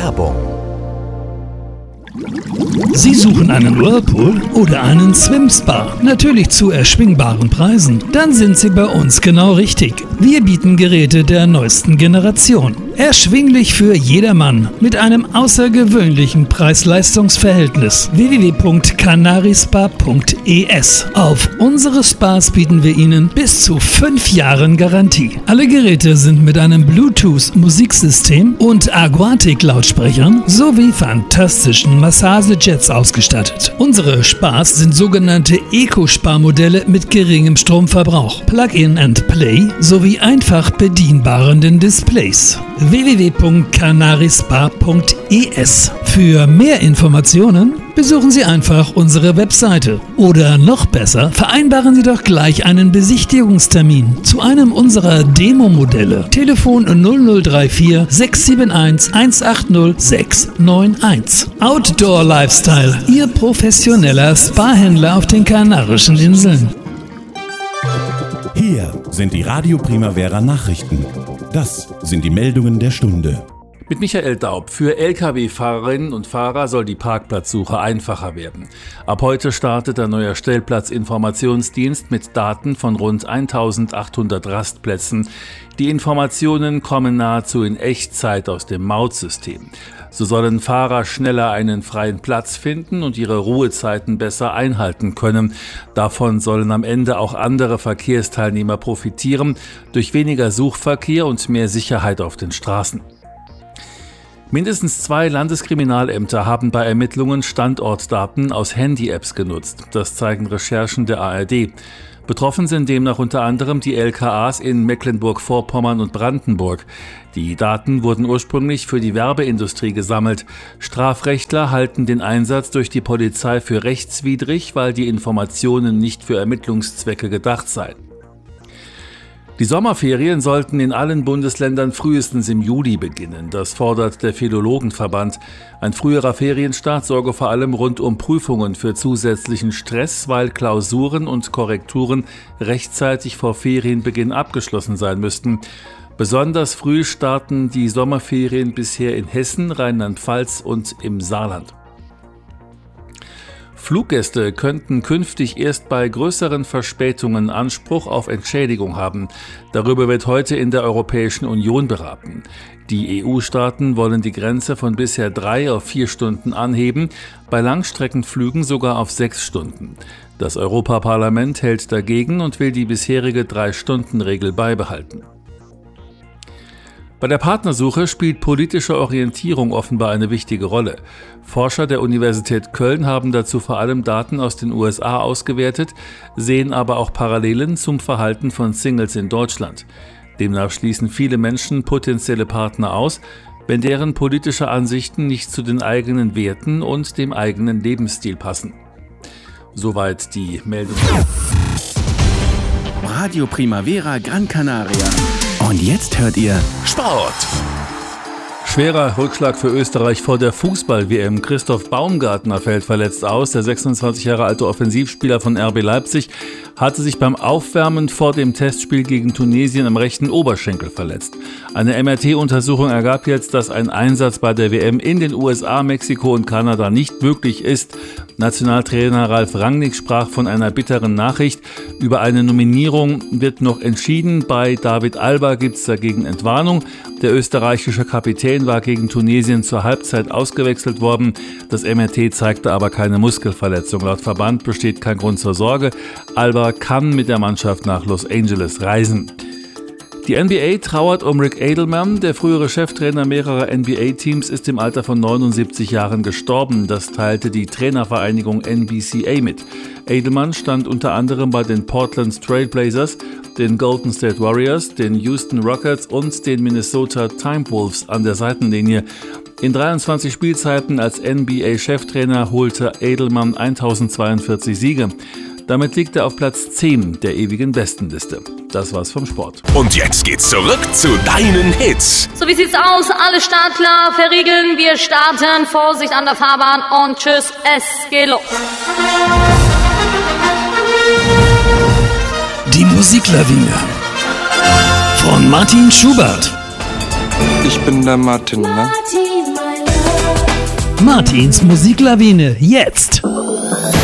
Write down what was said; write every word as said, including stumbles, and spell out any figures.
Werbung. Sie suchen einen Whirlpool oder einen Swim-Spa? Natürlich zu erschwingbaren Preisen. Dann sind Sie bei uns genau richtig. Wir bieten Geräte der neuesten Generation. Erschwinglich für jedermann mit einem außergewöhnlichen Preis-Leistungs-Verhältnis. w w w punkt canarispa punkt e s. Auf unsere Spas bieten wir Ihnen bis zu fünf Jahren Garantie. Alle Geräte sind mit einem Bluetooth-Musiksystem und Aquatic-Lautsprechern sowie fantastischen Massagejets ausgestattet. Unsere Spas sind sogenannte Eco-Spa-Modelle mit geringem Stromverbrauch, Plug-in and Play sowie einfach bedienbaren Displays. w w w punkt canarispa punkt e s. Für mehr Informationen besuchen Sie einfach unsere Webseite. Oder noch besser, vereinbaren Sie doch gleich einen Besichtigungstermin zu einem unserer Demo-Modelle. Telefon null null drei vier sechs sieben eins eins acht null sechs neun eins. Outdoor Lifestyle, Ihr professioneller Spa-Händler auf den Kanarischen Inseln. Hier sind die Radio Primavera Nachrichten. Das sind die Meldungen der Stunde. Mit Michael Daub. Für L K W-Fahrerinnen und Fahrer soll die Parkplatzsuche einfacher werden. Ab heute startet ein neuer Stellplatzinformationsdienst mit Daten von rund eintausendachthundert Rastplätzen. Die Informationen kommen nahezu in Echtzeit aus dem Mautsystem. So sollen Fahrer schneller einen freien Platz finden und ihre Ruhezeiten besser einhalten können. Davon sollen am Ende auch andere Verkehrsteilnehmer profitieren, durch weniger Suchverkehr und mehr Sicherheit auf den Straßen. Mindestens zwei Landeskriminalämter haben bei Ermittlungen Standortdaten aus Handy-Apps genutzt. Das zeigen Recherchen der A R D. Betroffen sind demnach unter anderem die L K As in Mecklenburg-Vorpommern und Brandenburg. Die Daten wurden ursprünglich für die Werbeindustrie gesammelt. Strafrechtler halten den Einsatz durch die Polizei für rechtswidrig, weil die Informationen nicht für Ermittlungszwecke gedacht seien. Die Sommerferien sollten in allen Bundesländern frühestens im Juli beginnen. Das fordert der Philologenverband. Ein früherer Ferienstart sorge vor allem rund um Prüfungen für zusätzlichen Stress, weil Klausuren und Korrekturen rechtzeitig vor Ferienbeginn abgeschlossen sein müssten. Besonders früh starten die Sommerferien bisher in Hessen, Rheinland-Pfalz und im Saarland. Fluggäste könnten künftig erst bei größeren Verspätungen Anspruch auf Entschädigung haben. Darüber wird heute in der Europäischen Union beraten. Die E U-Staaten wollen die Grenze von bisher drei auf vier Stunden anheben, bei Langstreckenflügen sogar auf sechs Stunden. Das Europaparlament hält dagegen und will die bisherige Drei-Stunden-Regel beibehalten. Bei der Partnersuche spielt politische Orientierung offenbar eine wichtige Rolle. Forscher der Universität Köln haben dazu vor allem Daten aus den U S A ausgewertet, sehen aber auch Parallelen zum Verhalten von Singles in Deutschland. Demnach schließen viele Menschen potenzielle Partner aus, wenn deren politische Ansichten nicht zu den eigenen Werten und dem eigenen Lebensstil passen. Soweit die Meldung. Radio Primavera Gran Canaria. Und jetzt hört ihr Sport. Schwerer Rückschlag für Österreich vor der Fußball-W M. Christoph Baumgartner fällt verletzt aus. Der sechsundzwanzig Jahre alte Offensivspieler von R B Leipzig hatte sich beim Aufwärmen vor dem Testspiel gegen Tunesien am rechten Oberschenkel verletzt. Eine M R T-Untersuchung ergab jetzt, dass ein Einsatz bei der W M in den U S A, Mexiko und Kanada nicht möglich ist. Nationaltrainer Ralf Rangnick sprach von einer bitteren Nachricht. Über eine Nominierung wird noch entschieden. Bei David Alba gibt es dagegen Entwarnung. Der österreichische Kapitän war gegen Tunesien zur Halbzeit ausgewechselt worden. Das M R T zeigte aber keine Muskelverletzung. Laut Verband besteht kein Grund zur Sorge. Alba kann mit der Mannschaft nach Los Angeles reisen. Die N B A trauert um Rick Adelman. Der frühere Cheftrainer mehrerer N B A-Teams ist im Alter von neunundsiebzig Jahren gestorben. Das teilte die Trainervereinigung N B C A mit. Adelman stand unter anderem bei den Portland Trail Blazers, den Golden State Warriors, den Houston Rockets und den Minnesota Timberwolves an der Seitenlinie. In dreiundzwanzig Spielzeiten als N B A-Cheftrainer holte Adelman tausendzweiundvierzig Siege. Damit liegt er auf Platz zehn der ewigen Bestenliste. Das war's vom Sport. Und jetzt geht's zurück zu deinen Hits. So, wie sieht's aus? Alle startklar, verriegeln. Wir starten. Vorsicht an der Fahrbahn und tschüss, es geht los. Die Musiklawine von Martin Schubert. Ich bin der Martin, ne? Martins Musiklawine jetzt.